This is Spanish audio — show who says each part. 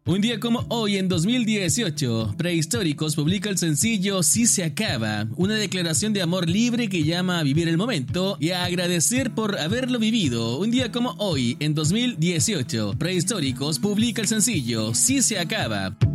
Speaker 1: Un día como hoy, en 2018, Prehistóricos publica el sencillo Si se acaba, una declaración de amor libre que llama a vivir el momento y a agradecer por haberlo vivido. Un día como hoy, en 2018, Prehistóricos publica el sencillo Si se acaba.